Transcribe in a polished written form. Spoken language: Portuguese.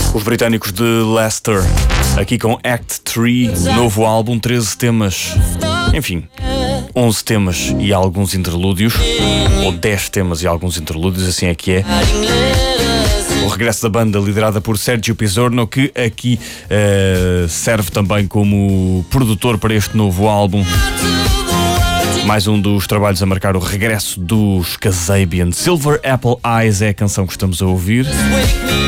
Os britânicos de Leicester, aqui com Act 3, novo álbum, 13 temas, enfim, 11 temas e alguns interlúdios, ou 10 temas e alguns interlúdios, assim é que é. O regresso da banda liderada por Sergio Pizzorno, que aqui serve também como produtor para este novo álbum. Mais um dos trabalhos a marcar o regresso dos Kasabian. Silver Apple Eyes é a canção que estamos a ouvir.